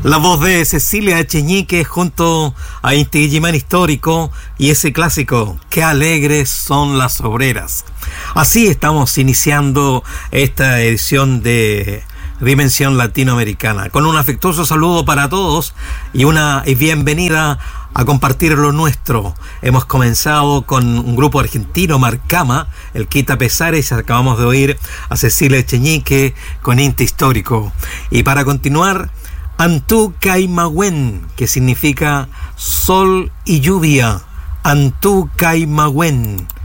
La voz de Cecilia Echeñique junto a Inti Illimani Histórico y ese clásico, Qué alegres son las obreras. Así estamos iniciando esta edición de Dimensión Latinoamericana, con un afectuoso saludo para todos y una bienvenida a compartir lo nuestro. Hemos comenzado con un grupo argentino, Marcama, el Quita Pesares, acabamos de oír a Cecilia Echeñique con Inti Histórico. Y para continuar, Antú Caimagüen, que significa sol y lluvia. Antú Caimagüen.